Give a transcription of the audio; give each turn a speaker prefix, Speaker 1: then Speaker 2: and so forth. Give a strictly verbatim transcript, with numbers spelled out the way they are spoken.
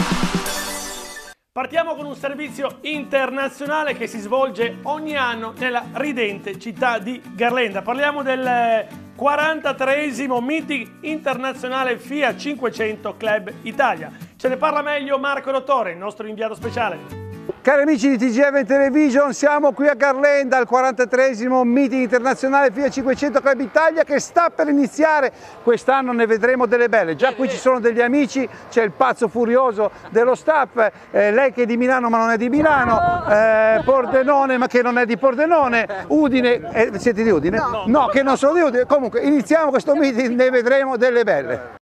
Speaker 1: Partiamo con un servizio internazionale che si svolge ogni anno nella ridente città di Garlanda. Parliamo del quarantatreesimo meeting internazionale FIA cinquecento Club Italia. Ce ne parla meglio Marco Dottore, il nostro inviato speciale.
Speaker 2: Cari amici di T G R Television, siamo qui a Garlanda al quarantatreesimo meeting internazionale FIA cinquecento Club Italia che sta per iniziare. Quest'anno ne vedremo delle belle. Già qui ci sono degli amici, c'è il pazzo furioso dello staff, eh, lei che è di Milano ma non è di Milano, eh, Pordenone ma che non è di Pordenone, Udine, eh, siete di Udine? No. No, che non sono di Udine. Comunque iniziamo questo meeting, ne vedremo delle belle.